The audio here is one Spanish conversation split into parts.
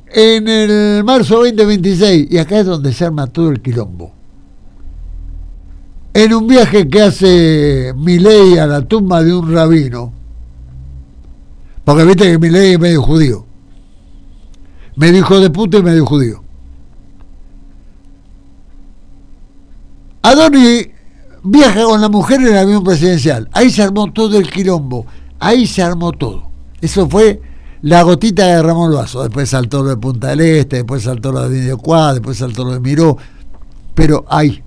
en el marzo 2026, y acá es donde se arma todo el quilombo. En un viaje que hace Milei a la tumba de un rabino, porque viste que Milei es medio judío, medio hijo de puta y medio judío. Adorni viaja con la mujer en el avión presidencial. Ahí se armó todo el quilombo. Ahí se armó todo. Eso fue la gotita que derramó el vaso. Después saltó lo de Punta del Este, después saltó lo de Videocuá, después saltó lo de Miró. Pero ahí.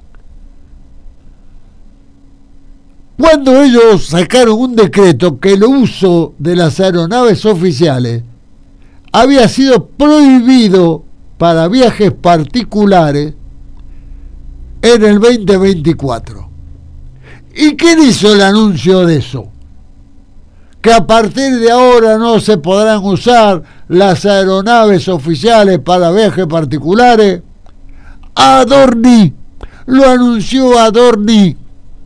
Cuando ellos sacaron un decreto que el uso de las aeronaves oficiales había sido prohibido para viajes particulares en el 2024. ¿Y quién hizo el anuncio de eso? Que a partir de ahora no se podrán usar las aeronaves oficiales para viajes particulares. Adorni, lo anunció Adorni.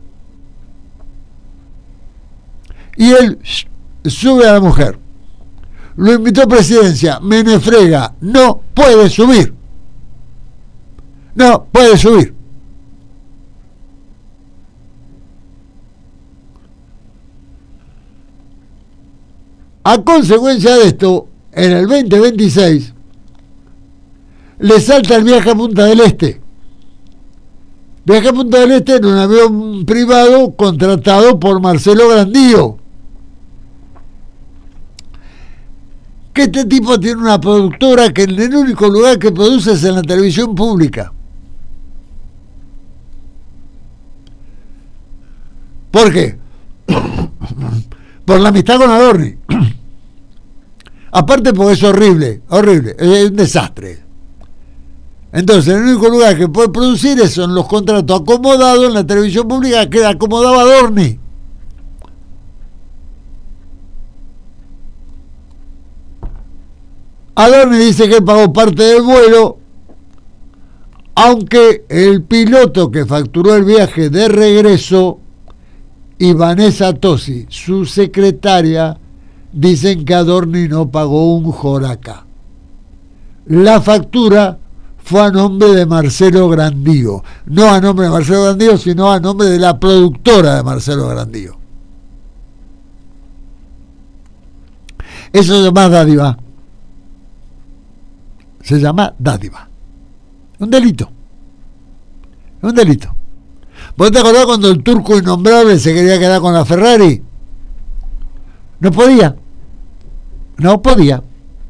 Y él sube a la mujer. Lo invitó a presidencia. Menefrega, no puede subir. No puede subir. A consecuencia de esto, en el 2026, le salta el viaje a Punta del Este. Viaje a Punta del Este en un avión privado contratado por Marcelo Grandío. Que este tipo tiene una productora que en el único lugar que produce es en la televisión pública. ¿Por qué? Por la amistad con Adorni. Aparte porque es horrible, es un desastre. Entonces, el único lugar que puede producir son los contratos acomodados en la televisión pública que acomodaba Adorni. Adorni dice que él pagó parte del vuelo, aunque el piloto que facturó el viaje de regreso y Vanessa Tosi, su secretaria, dicen que Adorni no pagó un joraca. La factura fue a nombre de Marcelo Grandío, no a nombre de Marcelo Grandío, sino a nombre de la productora de Marcelo Grandío. Eso se llama dádiva. Se llama dádiva. Un delito. Un delito. ¿Vos te acordás cuando el turco innombrable se quería quedar con la Ferrari? No podía. No podía.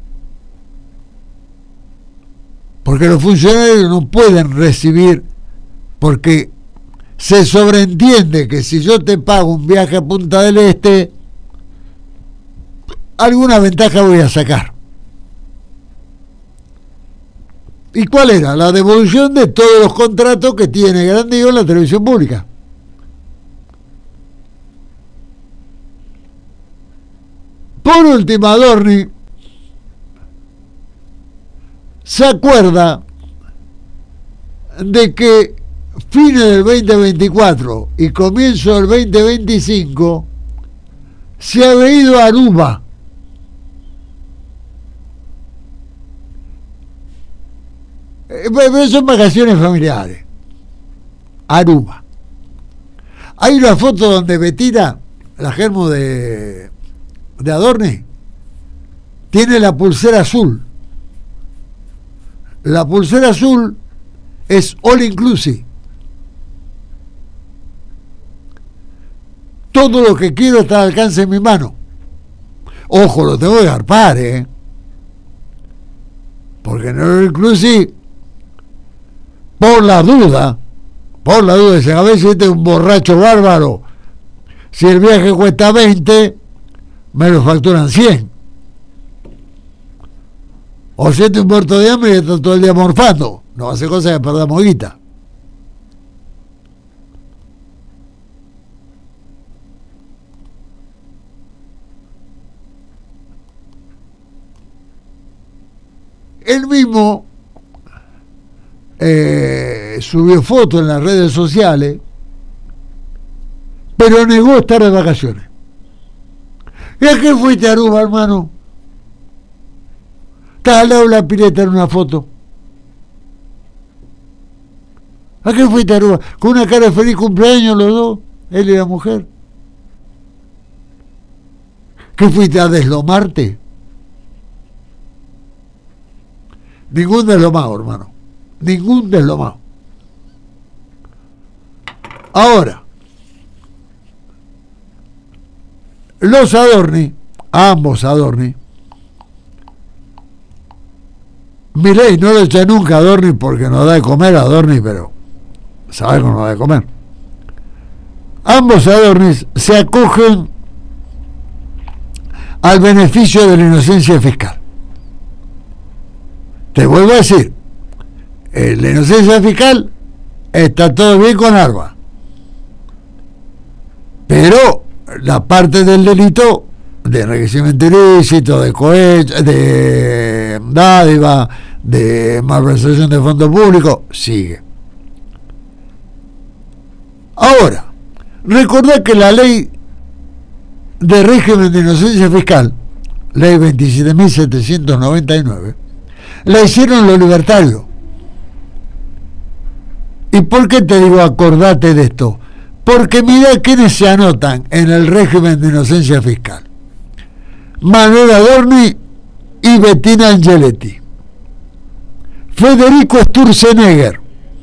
Porque los funcionarios no pueden recibir, porque se sobreentiende que si yo te pago un viaje a Punta del Este, alguna ventaja voy a sacar. ¿Y cuál era? La devolución de todos los contratos que tiene Grandío en la televisión pública. Por último, Adorni se acuerda de que fines del 2024 y comienzo del 2025 se había ido a Aruba. Pero son vacaciones familiares. Aruba. Hay una foto donde Betina, la germo de Adorni, tiene la pulsera azul. La pulsera azul es all inclusive. Todo lo que quiero está al alcance de mi mano. Ojo, lo tengo que garpar, porque en el all inclusive, por la duda, si a veces este es un borracho bárbaro, si el viaje cuesta 20, me lo facturan 100. O si este es un muerto de hambre y está todo el día morfando, no hace cosa que perdamos guita. Él mismo subió fotos en las redes sociales, pero negó estar de vacaciones. ¿Y a qué fuiste a Aruba, hermano? Estás al lado de la pileta en una foto. ¿A qué fuiste, Aruba? Con una cara de feliz cumpleaños los dos, él y la mujer. ¿Qué fuiste a deslomarte? Ningún deslomado, hermano. Ningún deslomado. Ahora, los Adorni, ambos Adorni, Milei no lo echa nunca a Adorni porque no da de comer a Adorni, pero sabe cómo no da de comer. Ambos Adornis se acogen al beneficio de la inocencia fiscal. Te vuelvo a decir, la inocencia fiscal está todo bien con Arba, pero la parte del delito de enriquecimiento ilícito, de cohecho, de dádiva, de malversación de fondos públicos, sigue. Ahora, recordad que la ley de régimen de inocencia fiscal, ley 27.799, la hicieron los libertarios. ¿Y por qué te digo acordate de esto? Porque mirá quiénes se anotan en el régimen de inocencia fiscal: Manuel Adorni y Bettina Angeletti, Federico Sturzenegger,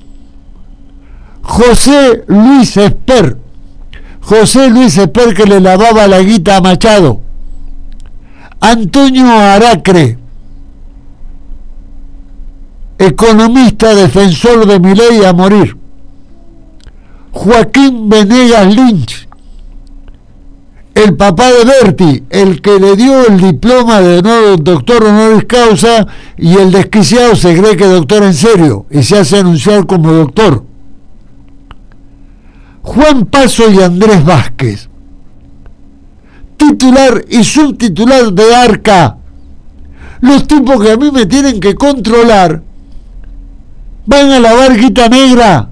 José Luis Esper que le lavaba la guita a Machado, Antonio Aracre, economista defensor de Milei a morir, Joaquín Venegas Lynch, el papá de Berti, el que le dio el diploma de doctor honoris causa, y el desquiciado se cree que es doctor en serio y se hace anunciar como doctor, Juan Paso y Andrés Vázquez, titular y subtitular de Arca, los tipos que a mí me tienen que controlar, van a lavar guita negra.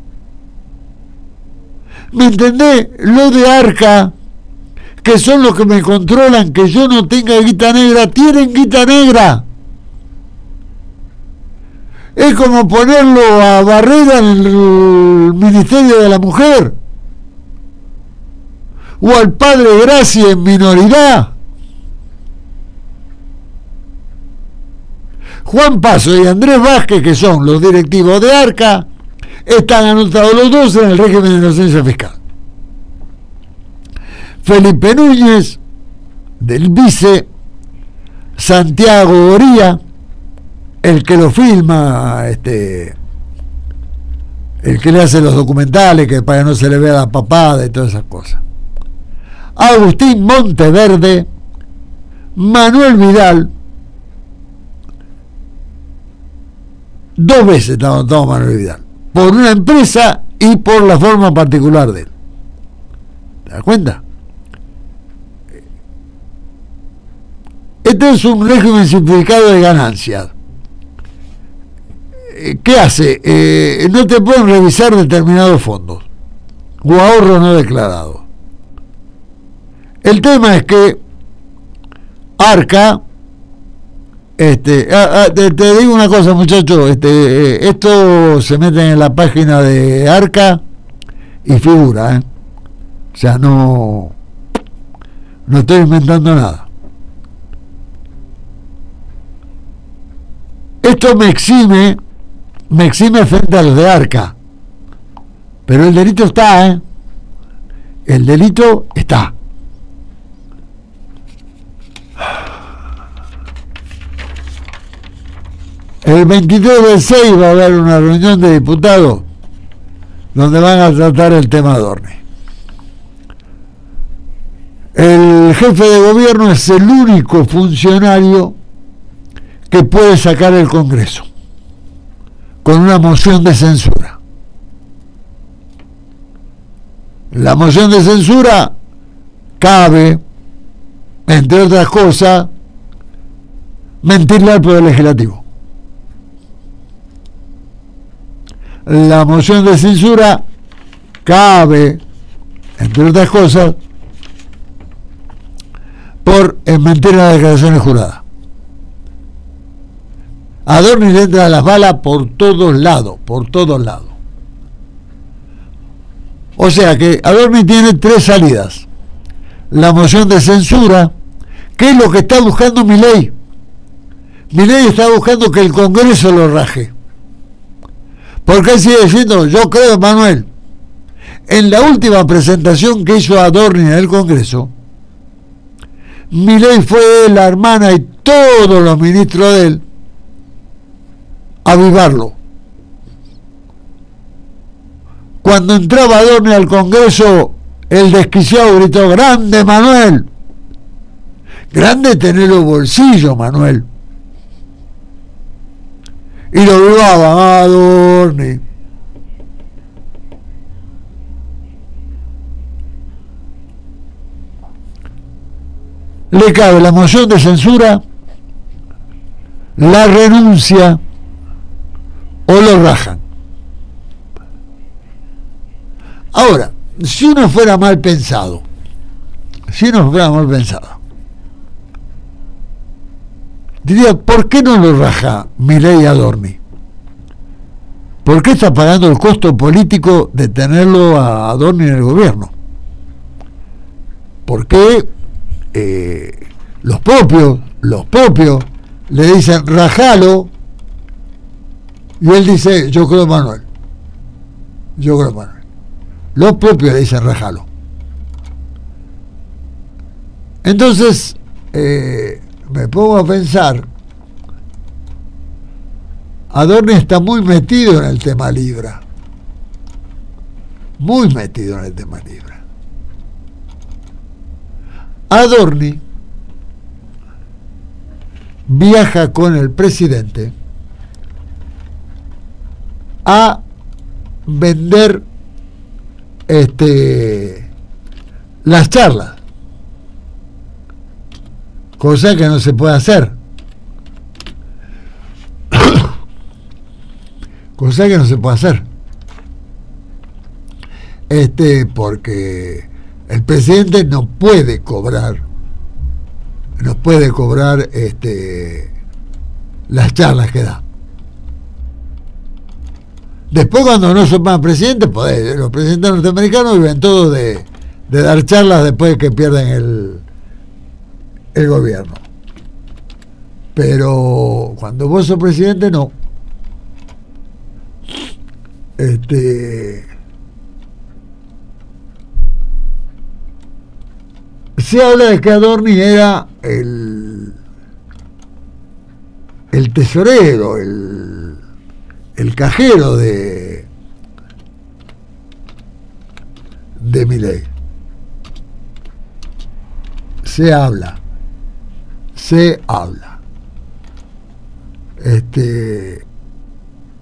¿Me entendés? Lo de Arca, que son los que me controlan que yo no tenga guita negra, tienen guita negra. Es como ponerlo a Barrera en el Ministerio de la Mujer, o al padre Gracia en minoridad. Juan Paso y Andrés Vázquez, que son los directivos de Arca, están anotados los dos en el régimen de inocencia fiscal. Felipe Núñez, del vice, Santiago Oría, el que lo filma, el que le hace los documentales, que para que no se le vea la papada y todas esas cosas, Agustín Monteverde, Manuel Vidal. Dos veces está anotado Manuel Vidal, por una empresa y por la forma particular de él. ¿Te das cuenta? Este es un régimen simplificado de ganancias. ¿Qué hace? No te pueden revisar determinados fondos o ahorros no declarados. El tema es que Arca, te digo una cosa, muchachos, esto se mete en la página de Arca y figura, o sea, no estoy inventando nada. Esto me exime frente a los de Arca, pero el delito está, el delito está. El 23 del 6 va a haber una reunión de diputados donde van a tratar el tema Adorni. El jefe de gobierno es el único funcionario que puede sacar el Congreso con una moción de censura. La moción de censura cabe, entre otras cosas, mentirle al Poder Legislativo. La moción de censura cabe, entre otras cosas, por mentir en las declaraciones juradas. Adorni le entra las balas por todos lados, por todos lados. O sea que Adorni tiene tres salidas. La moción de censura, que es lo que está buscando Milei. Milei está buscando que el Congreso lo raje. Porque él sigue diciendo, yo creo, Manuel, en la última presentación que hizo Adorni en el Congreso, Milei fue la hermana y todos los ministros de él a avivarlo. Cuando entraba Adorni al Congreso, el desquiciado gritó, grande Manuel, grande tener los bolsillos, Manuel. Y lo vivaban Adorni. Le cabe la moción de censura, la renuncia o lo rajan. Ahora, si uno fuera mal pensado, diría, ¿por qué no lo raja Milei Adorni? ¿Por qué está pagando el costo político de tenerlo a Adorni en el gobierno? ¿Por qué los propios le dicen rajalo y él dice yo creo Manuel? Los propios le dicen rajalo. Entonces me pongo a pensar, Adorni está muy metido en el tema Libra, Adorni viaja con el presidente a vender las charlas, cosa que no se puede hacer. Porque el presidente no puede cobrar las charlas que da. Después, cuando no son más presidentes, los presidentes norteamericanos viven todos de dar charlas después de que pierden el gobierno. Pero cuando vos sos presidente, no. Se habla de que Adorni era el tesorero, el cajero de Milei. Se habla.